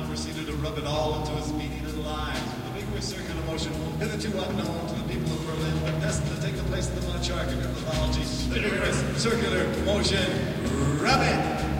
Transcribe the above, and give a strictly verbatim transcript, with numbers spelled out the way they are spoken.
now proceeded to rub it all into his beady little eyes with a vigorous circular motion hitherto unknown to the people of Berlin, but destined to take the place of the Munchausen of mythology. The vigorous circular motion, rub it!